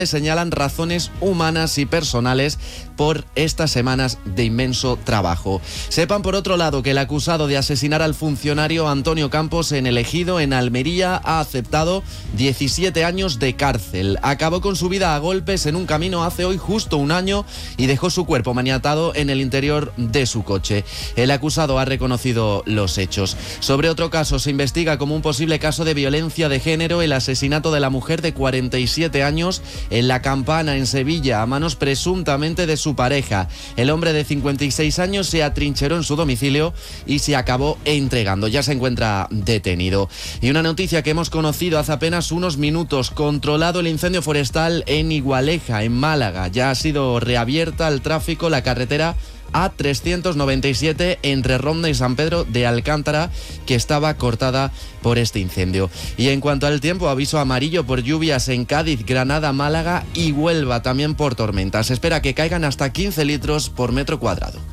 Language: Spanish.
señalan razones humanas y personales por estas semanas de inmenso trabajo. Sepan, por otro lado, que el acusado de asesinar al funcionario Antonio Campos en El Ejido, en Almería, ha aceptado 17 años de cárcel. Acabó con su vida a golpes en un camino hace hoy justo un año y dejó su cuerpo maniatado en el interior de su coche. El acusado ha reconocido los hechos. Sobre otro caso, se investiga como un posible caso de violencia de género el asesinato de la mujer de 47 años en La Campana, en Sevilla, a manos presuntamente de su pareja. El hombre de 56 años se atrincheró en su domicilio y se acabó entregando. Ya se encuentra detenido. Y una noticia que hemos conocido hace apenas unos minutos: controlado el incendio forestal en Igualeja, en Málaga. Ya ha sido reabierta al tráfico la carretera A397 entre Ronda y San Pedro de Alcántara, que estaba cortada por este incendio. Y en cuanto al tiempo, aviso amarillo por lluvias en Cádiz, Granada, Málaga y Huelva, también por tormentas. Se espera que caigan hasta 15 litros por metro cuadrado.